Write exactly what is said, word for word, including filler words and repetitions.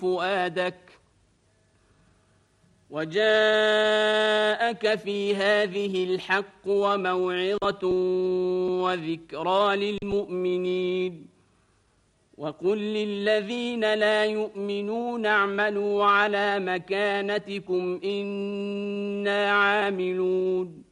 فؤادك وجاءك في هذه الحق وموعظة وذكرى للمؤمنين وقل للذين لا يؤمنون اعملوا على مكانتكم إنا عاملون